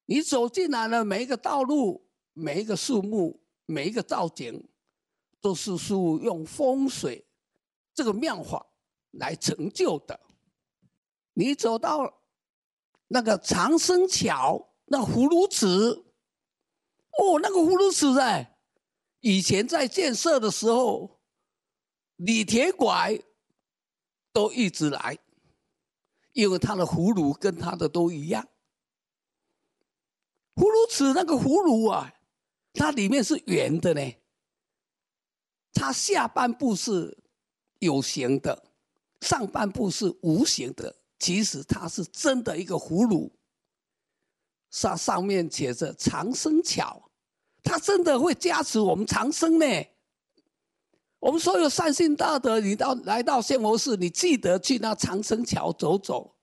你走进来了，每一个道路、每一个树木、每一个造景，都是用风水这个妙法来成就的。你走到那个长生桥，那葫芦池，那个葫芦池以前在建设的时候，李铁拐都一直来，因为他的葫芦跟他的都一样。葫芦池那个葫芦它里面是圆的呢，它下半部是有形的，上半部是无形的。其实它是真的一个葫芦，上面写着长生桥，它真的会加持我们长生呢。我们所有善信大德，你来到仙佛寺，你记得去那长生桥走走，